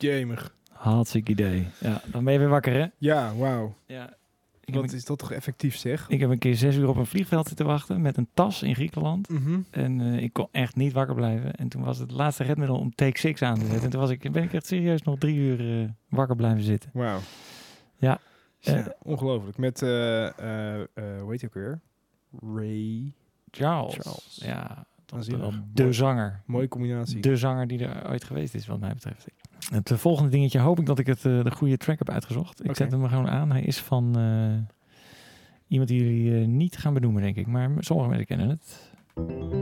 Jemig. Hartstikke idee. Ja, dan ben je weer wakker, hè? Ja, wauw. Ja. Wat is dat toch effectief, zeg? Ik heb een keer 6 uur op een vliegveld zitten wachten met een tas in Griekenland. Mhm. En ik kon echt niet wakker blijven. En toen was het laatste redmiddel om take 6 aan te zetten. En toen ben ik echt serieus nog 3 uur wakker blijven zitten. Wauw. Ja. Ongelooflijk. Met, hoe heet je ook weer? Ray Charles. Ja, toch wel Waanzinnig. de zanger. Mooie combinatie. De zanger die er ooit geweest is, wat mij betreft. Het volgende dingetje hoop ik dat ik de goede track heb uitgezocht. Ik zet hem er gewoon aan. Hij is van iemand die jullie niet gaan benoemen, denk ik. Maar sommige mensen kennen het.